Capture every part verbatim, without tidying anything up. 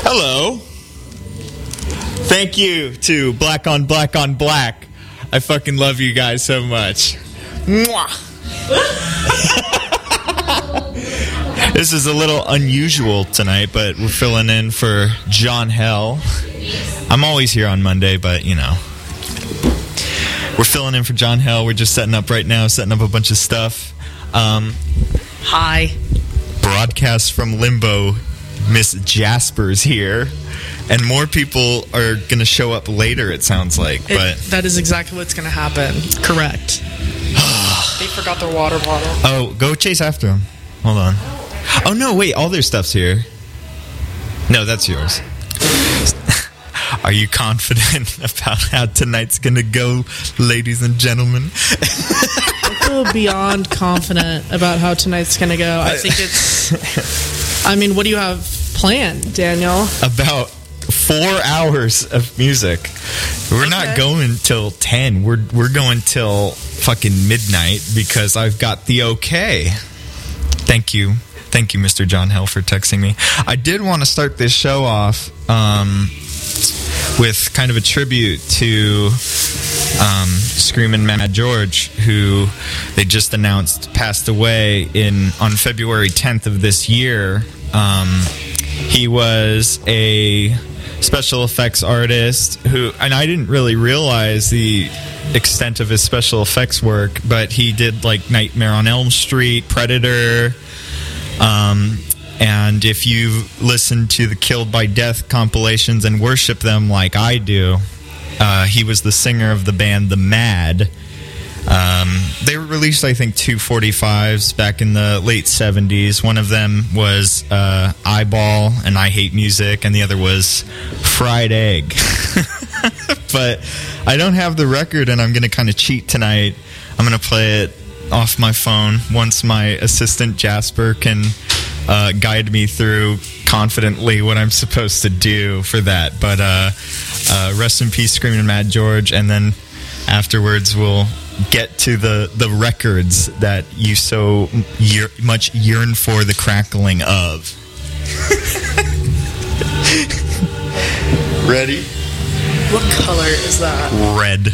Hello. Thank you to Black on Black on Black. I fucking love you guys so much. Mwah. This is a little unusual tonight, but we're filling in for John Hell. I'm always here on Monday, but you know. We're filling in for John Hell. We're just setting up right now, setting up a bunch of stuff. Um, Hi. Broadcast from Limbo, Miss Jasper's here. And more people are going to show up later, it sounds like. It, but that is exactly what's going to happen. Correct. They forgot their water bottle. Oh, go chase after them. Hold on. Oh, no, wait. All their stuff's here. No, that's yours. Are you confident about how tonight's going to go, ladies and gentlemen? I feel beyond confident about how tonight's going to go. I think it's... I mean, what do you have planned, Daniel? About four hours of music. We're Okay. not going till ten. We're we're going till fucking midnight because I've got the okay. Thank you. Thank you, Mister John Hell, for texting me. I did want to start this show off um, with kind of a tribute to um, Screamin' Mad George, who they just announced passed away in on February tenth of this year. Um, he was a special effects artist who, and I didn't really realize the extent of his special effects work, but he did like Nightmare on Elm Street, Predator. Um, and if you listen to the Killed by Death compilations and worship them like I do, uh, he was the singer of the band The Mad. Um, they released, I think, two forty-fives back in the late seventies. One of them was uh, Eyeball and I Hate Music, and the other was Fried Egg. But I don't have the record, and I'm going to kind of cheat tonight. I'm going to play it off my phone once my assistant Jasper can uh, guide me through confidently what I'm supposed to do for that. But uh, uh, rest in peace, Screamin' Mad George, and then afterwards we'll get to the, the records that you so year, much yearn for the crackling of. Ready? What color is that? Red.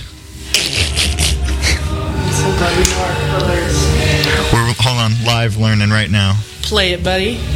So glad we know our colors. We're, hold on, live learning right now. Play it, buddy.